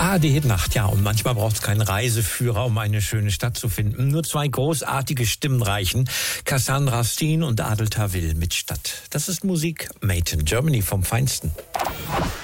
ARD Hit Nacht, ja, und manchmal braucht es keinen Reiseführer, um eine schöne Stadt zu finden. Nur zwei großartige Stimmen reichen. Cassandra Steen und Adel Tawil mit Stadt. Das ist Musik made in Germany vom Feinsten.